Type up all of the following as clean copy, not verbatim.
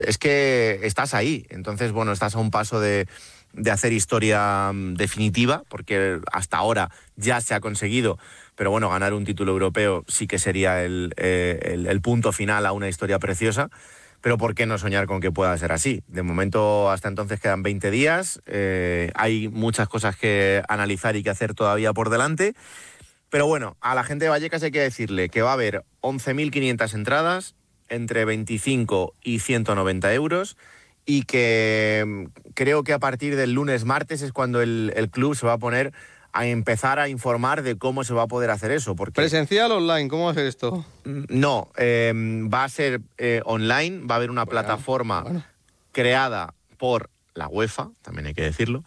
es que estás ahí. Entonces, bueno, estás a un paso de hacer historia definitiva, porque hasta ahora ya se ha conseguido, pero bueno, ganar un título europeo sí que sería el punto final a una historia preciosa. Pero ¿por qué no soñar con que pueda ser así? De momento, hasta entonces quedan 20 días, hay muchas cosas que analizar y que hacer todavía por delante. Pero bueno, a la gente de Vallecas hay que decirle que va a haber 11.500 entradas, entre 25 y 190 euros, y que creo que a partir del lunes, martes es cuando el club se va a poner a empezar a informar de cómo se va a poder hacer eso. Porque ¿Presencial o online? ¿Cómo va a ser esto? no, va a ser online, va a haber una plataforma creada por la UEFA, también hay que decirlo,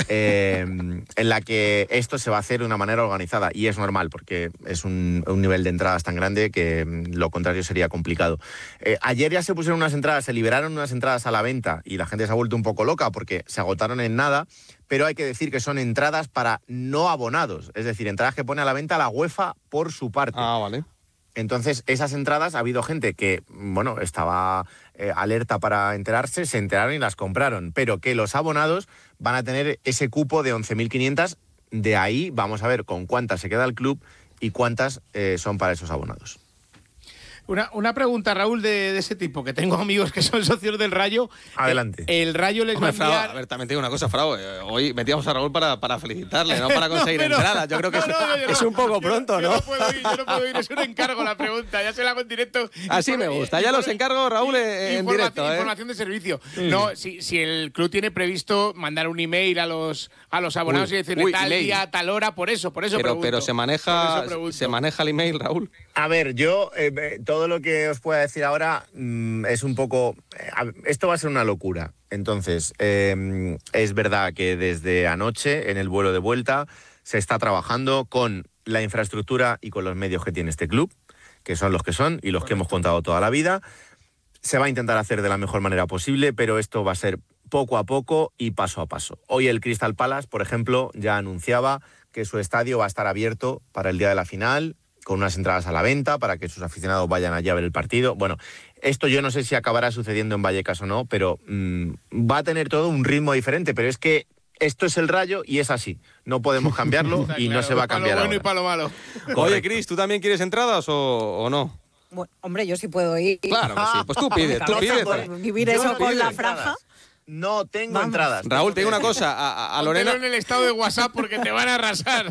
en la que esto se va a hacer de una manera organizada, y es normal porque es un nivel de entradas tan grande que lo contrario sería complicado. Ayer ya se pusieron unas entradas, se liberaron unas entradas a la venta y la gente se ha vuelto un poco loca porque se agotaron en nada, pero hay que decir que son entradas para no abonados, es decir, entradas que pone a la venta la UEFA por su parte. Ah, vale. Entonces, esas entradas, ha habido gente que, bueno, estaba alerta para enterarse, se enteraron y las compraron, pero que los abonados van a tener ese cupo de 11.500, de ahí vamos a ver con cuántas se queda el club y cuántas son para esos abonados. Una pregunta, Raúl, de ese tipo, que tengo amigos que son socios del Rayo. Adelante. El Rayo les va a enviar... Frau, a ver, también te digo una cosa, Frau. Hoy metíamos a Raúl para felicitarle, no para conseguir entradas. Yo creo que es un poco pronto, ¿no? Yo no puedo ir, es un encargo la pregunta, ya se la hago en directo. Así me gusta, ya los encargo, Raúl, en directo. Información de servicio. No, si el club tiene previsto mandar un email a los abonados y decirle tal día, tal hora, por eso pregunto. Pero se maneja el email, Raúl. A ver, yo todo lo que os pueda decir ahora es un poco... esto va a ser una locura. Entonces, es verdad que desde anoche, en el vuelo de vuelta, se está trabajando con la infraestructura y con los medios que tiene este club, que son los que son y los que hemos contado toda la vida. Se va a intentar hacer de la mejor manera posible, pero esto va a ser poco a poco y paso a paso. Hoy el Crystal Palace, por ejemplo, ya anunciaba que su estadio va a estar abierto para el día de la final, con unas entradas a la venta para que sus aficionados vayan allá a ver el partido. Bueno, esto yo no sé si acabará sucediendo en Vallecas o no, pero va a tener todo un ritmo diferente, pero es que esto es el Rayo y es así. No podemos cambiarlo y no se va a cambiar ahora. Para lo bueno y para lo malo. Correcto. Oye, Cris, ¿tú también quieres entradas o no? Bueno, hombre, yo sí puedo ir. Claro que sí, pues tú pides. Vivir eso con la franja. No tengo entradas. Raúl, te digo una cosa, a Lorena... Póntelo en el estado de WhatsApp porque te van a arrasar.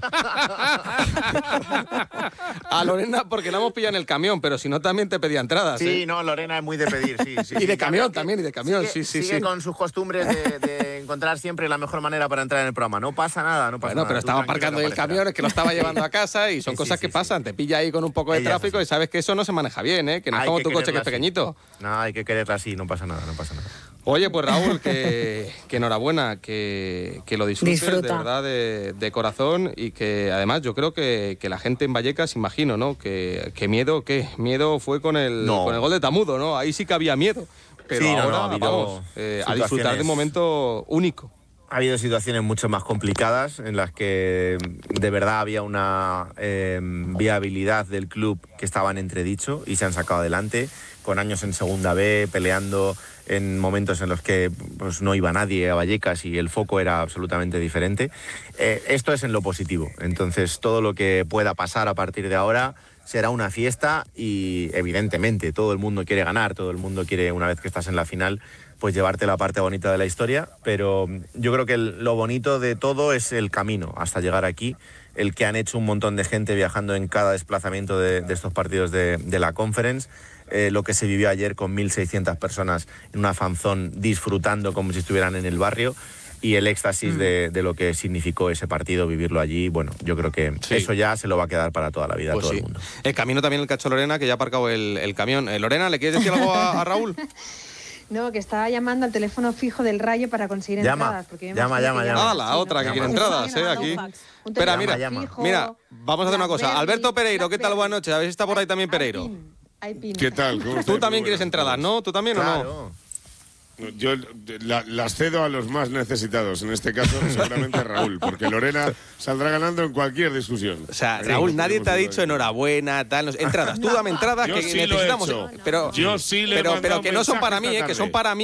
A Lorena porque la hemos pillado en el camión, pero si no también te pedía entradas. Sí, no, Lorena es muy de pedir, sí. Y de camión también, y de camión, sí. Sigue con sus costumbres de encontrar siempre la mejor manera para entrar en el programa. No pasa nada, no pasa nada. Bueno, pero estaba aparcando ahí el camión, es que lo estaba llevando a casa y son cosas que pasan. Te pilla ahí con un poco de tráfico y sabes que eso no se maneja bien, ¿eh? Que no es como tu coche que es pequeñito. No, hay que quererla así, no pasa nada. Oye, pues Raúl, que enhorabuena, que lo disfrutes de verdad de corazón y que además yo creo que la gente en Vallecas, imagino, ¿no? Que miedo fue con el gol de Tamudo, ¿no? Ahí sí que había miedo. Pero sí, ahora vamos a disfrutar de un momento único. Ha habido situaciones mucho más complicadas en las que de verdad había una viabilidad del club que estaba en entredicho y se han sacado adelante, con años en Segunda B, peleando en momentos en los que pues, no iba nadie a Vallecas y el foco era absolutamente diferente. Esto es en lo positivo. Entonces, todo lo que pueda pasar a partir de ahora será una fiesta y, evidentemente, todo el mundo quiere ganar, todo el mundo quiere, una vez que estás en la final, pues llevarte la parte bonita de la historia, pero yo creo que lo bonito de todo es el camino hasta llegar aquí, el que han hecho un montón de gente viajando en cada desplazamiento de estos partidos de la Conference, lo que se vivió ayer con 1.600 personas en una fanzón disfrutando como si estuvieran en el barrio, y el éxtasis de lo que significó ese partido, vivirlo allí. Bueno, yo creo que eso ya se lo va a quedar para toda la vida, pues a todo el mundo. El camino también el cacho Lorena, que ya ha aparcado el camión. Lorena, ¿le quieres decir algo a Raúl? No, que estaba llamando al teléfono fijo del Rayo para conseguir entradas. Porque llama. Ah, la otra que quiere entradas, aquí. Espera, mira, vamos a hacer una cosa. Alberto Pereiro, ¿qué tal? Buenas noches. A ver si está por ahí también Pereiro. ¿Qué tal? Tú también quieres entradas, ¿no? ¿Tú también o no? Yo las cedo a los más necesitados, en este caso seguramente Raúl, porque Lorena saldrá ganando en cualquier discusión. O sea, Raúl, nadie te ha dicho enhorabuena, tal, entradas. Tú dame entradas que sí necesitamos. Yo sí le he pero que no son para mí, que son para mí.